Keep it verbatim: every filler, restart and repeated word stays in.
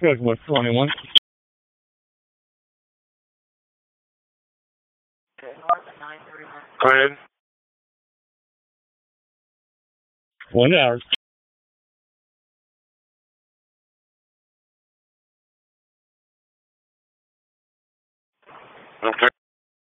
Good, what, twenty-one? Go ahead. One hour. Okay.